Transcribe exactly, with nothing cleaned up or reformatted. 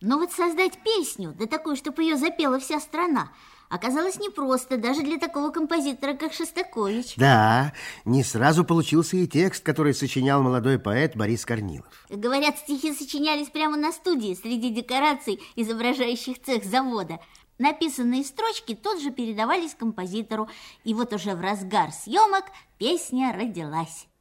Но вот создать песню, да такую, чтобы ее запела вся страна, оказалось непросто даже для такого композитора, как Шостакович. Да, не сразу получился и текст, который сочинял молодой поэт Борис Корнилов. Говорят, стихи сочинялись прямо на студии, среди декораций, изображающих цех завода. Написанные строчки тут же передавались композитору, и вот уже в разгар съемок песня родилась.